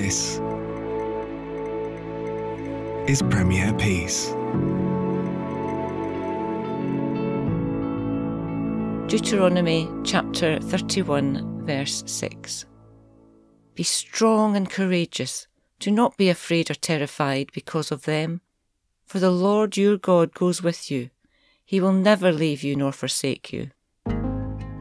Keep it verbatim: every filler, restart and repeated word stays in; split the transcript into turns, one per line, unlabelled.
This is Premier Peace.
Deuteronomy chapter thirty-one, verse six. Be strong and courageous. Do not be afraid or terrified because of them, for the Lord your God goes with you. He will never leave you nor forsake you.